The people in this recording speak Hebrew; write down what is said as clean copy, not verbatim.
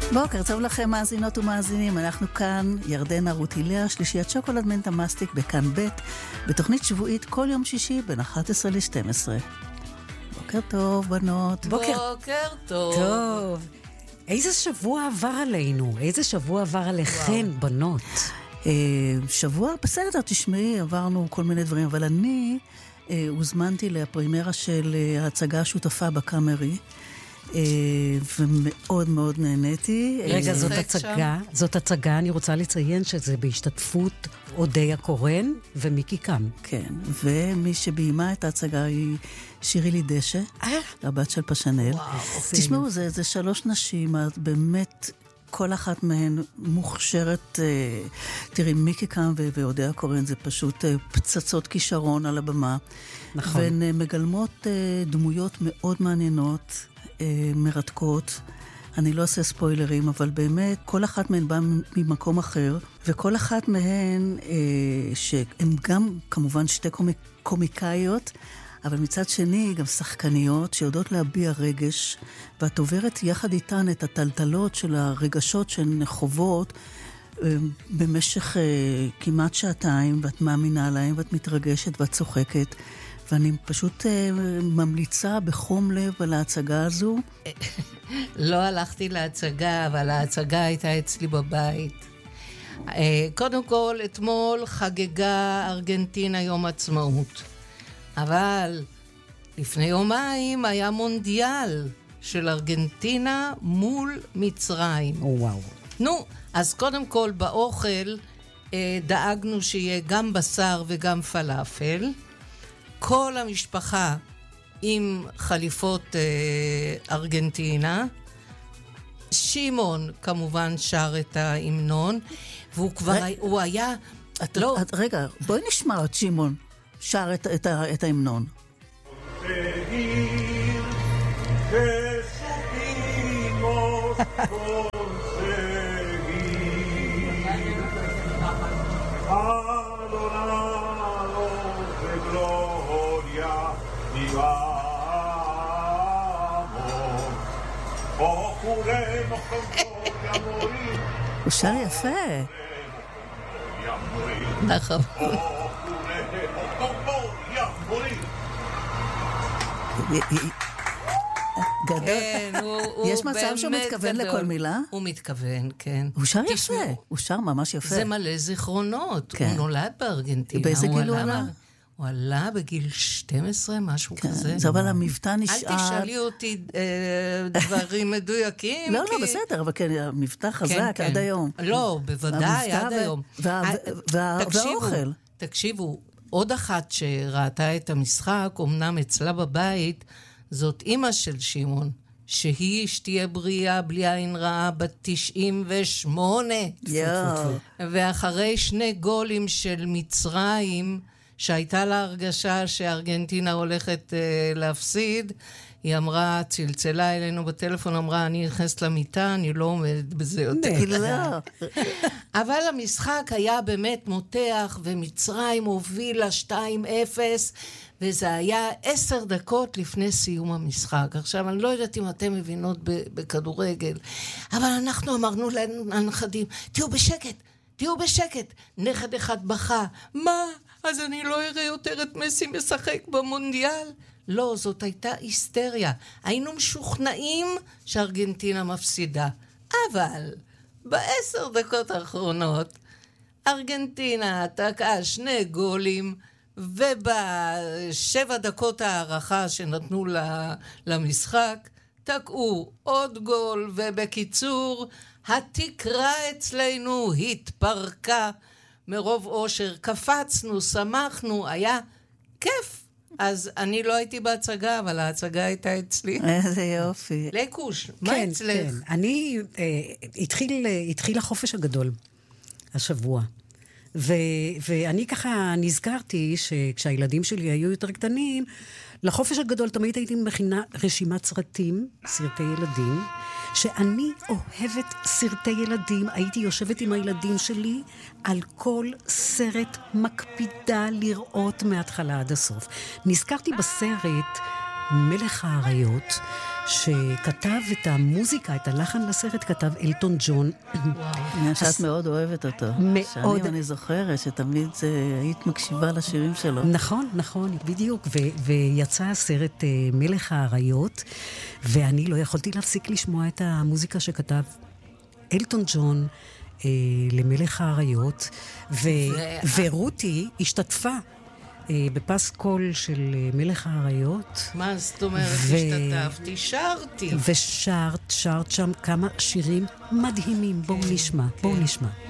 בוקר טוב לכם מאזינות ומאזינים, אנחנו כאן, ירדנה רוטיליה, שלישיית שוקולד מנטה מסטיק בכאן ב' בתוכנית שבועית כל יום שישי בין 11 ל-12. בוקר טוב בנות. בוקר טוב. איזה שבוע עבר עלינו, איזה שבוע עבר עליכן בנות. שבוע בסדר, תשמעי, עברנו כל מיני דברים, אבל אני הוזמנתי לפרימרה של ההצגה השותפה בקאמרי, ומאוד מאוד נהניתי. רגע, זאת הצגה, אני רוצה לציין שזה בהשתתפות אודיה קורן ומיקי קם. כן, ומי שביימה את ההצגה היא שירי דשא, הבת של פשנל. תשמעו, זה 3 נשים, באמת כל אחת מהן מוכשרת, תראי, מיקי קם ואודיה קורן, זה פשוט פצצות כישרון על הבמה. נכון. והן מגלמות דמויות מאוד מעניינות, מרתקות. אני לא עושה ספוילרים, אבל באמת כל אחת מהן באה ממקום אחר, וכל אחת מהן, שהן גם כמובן 2 קומיקאיות, אבל מצד שני גם שחקניות שיודעות להביע רגש, ואת עוברת יחד איתן את הטלטלות של הרגשות שהן חוות במשך כמעט 2 ואת מאמינה להן ואת מתרגשת ואת צוחקת. ואני פשוט ממליצה בחום לב על ההצגה הזו. לא הלכתי להצגה, אבל ההצגה הייתה אצלי בבית. קודם כל, אתמול חגגה ארגנטינה יום עצמאות. אבל לפני יומיים היה מונדיאל של ארגנטינה מול מצרים. וואו. נו, אז קודם כל באוכל דאגנו שיהיה גם בשר וגם פלאפל. כל המשפחה עם חליפות ארגנטינה. שימון כמובן שר את ההמנון, והוא כבר, הוא היה... רגע, בואי נשמע את שימון שר את ההמנון. הוא שר יפה. נכון. גדול. יש מצב שהוא מתכוון לכל מילה? הוא מתכוון, כן. הוא שר יפה. הוא שר ממש יפה. זה מלא זיכרונות. הוא נולד בארגנטינה. באיזה גיל הוא עלה? הוא עלה בגיל 12, משהו כזה. זה אבל המבטא נשאר... אל תשאלי אותי דברים מדויקים. לא, בסדר, אבל כן, המבטא חזק עד היום. לא, בוודאי, עד היום. והאוכל. תקשיבו, עוד אחת שראתה את המשחק, אמנם אצלה בבית, זאת אמא של שימון, שהיא שתהיה בריאה בלי עין רעה בת 98. ואחרי 2 גולים של מצרים, שהייתה לה הרגשה שארגנטינה הולכת להפסיד, היא אמרה, צלצלה אלינו בטלפון, אמרה, אני נכנסת למיטה, אני לא עומדת בזה יותר. אבל המשחק היה באמת מותח, ומצרים הובילה 2-0, וזה היה 10 דקות לפני סיום המשחק. עכשיו, אני לא יודעת אם אתם מבינות בכדורגל, אבל אנחנו אמרנו לנכדים, תהיו בשקט. נכד אחד בכה, מה? אז אני לא אראה יותר את מסי משחק במונדיאל? לא, זאת הייתה היסטריה. היינו משוכנעים שארגנטינה מפסידה. אבל ב10 דקות האחרונות, ארגנטינה תקעה 2 גולים, וב7 דקות הערכה שנתנו למשחק, תקעו עוד גול, ובקיצור, התקרה אצלנו התפרקה מרוב אושר. קפצנו, שמחנו, היה כיף. אז אני לא הייתי בהצגה, אבל ההצגה הייתה אצלי. איזה יופי. לקוש, מה אצלך? כן, אני, התחיל החופש הגדול השבוע. ואני ככה נזכרתי שכשהילדים שלי היו יותר קטנים, לחופש הגדול תמיד הייתי מכינה רשימת סרטי ילדים, שאני אוהבת סרטי ילדים, הייתי יושבת עם הילדים שלי על כל סרט, מקפידה לראות מההתחלה עד הסוף. נזכרתי בסרט מלך האריות, שכתב את המוזיקה, את הלחן לסרט, כתב אלטון ג'ון. שאת מאוד אוהבת אותו. מאוד. אני זוכרת שתמיד היית מקשיבה לשירים שלו. נכון, נכון, בדיוק. ויצא הסרט מלך האריות, ואני לא יכולתי להפסיק לשמוע את המוזיקה שכתב אלטון ג'ון למלך האריות, ורותי השתתפה בפסקול של מלך האריות. מה זאת אומרת השתתפתי? שרתי. ושרת שם כמה שירים מדהימים. בואו נשמע.